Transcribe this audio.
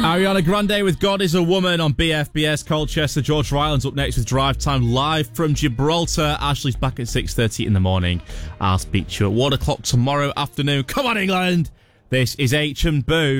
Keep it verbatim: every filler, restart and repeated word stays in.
Ariana Grande with God is a Woman on B F B S Colchester. George Ryland's up next with Drive Time live from Gibraltar. Ashley's back at six thirty in the morning. I'll speak to you at one o'clock tomorrow afternoon. Come on, England! This is H and Boo.